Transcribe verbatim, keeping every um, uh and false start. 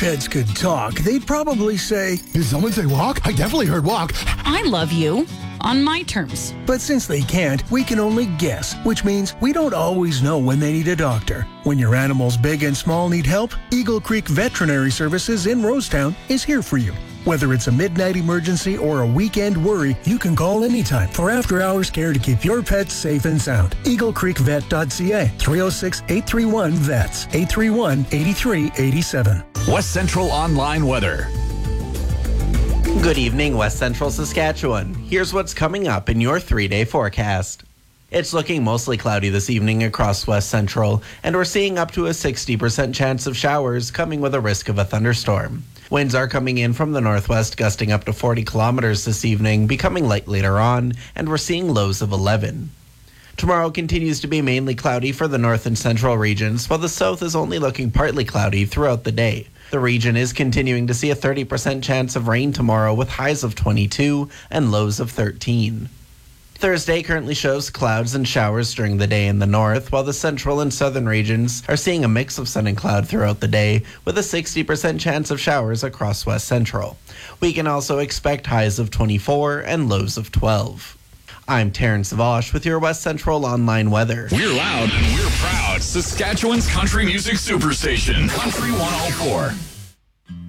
pets could talk, they'd probably say, "Did someone say walk? I definitely heard walk." I love you. On my terms. But since they can't, we can only guess, which means we don't always know when they need a doctor. When your animals big and small need help, Eagle Creek Veterinary Services in Rosetown is here for you. Whether it's a midnight emergency or a weekend worry, you can call anytime for after-hours care to keep your pets safe and sound. eagle creek vet dot c a, three oh six, eight three one, V E T S, eight three one, eight three eight seven. West Central Online Weather. Good evening, West Central Saskatchewan. Here's what's coming up in your three-day forecast. It's looking mostly cloudy this evening across West Central, and we're seeing up to a sixty percent chance of showers coming with a risk of a thunderstorm. Winds are coming in from the northwest, gusting up to forty kilometers this evening, becoming light later on, and we're seeing lows of eleven. Tomorrow continues to be mainly cloudy for the north and central regions, while the south is only looking partly cloudy throughout the day. The region is continuing to see a thirty percent chance of rain tomorrow with highs of twenty-two and lows of thirteen. Thursday currently shows clouds and showers during the day in the north, while the central and southern regions are seeing a mix of sun and cloud throughout the day, with a sixty percent chance of showers across West Central. We can also expect highs of twenty-four and lows of twelve. I'm Terrence Vosh with your West Central Online Weather. We're loud and we're proud. Saskatchewan's country music superstation, Country one oh four.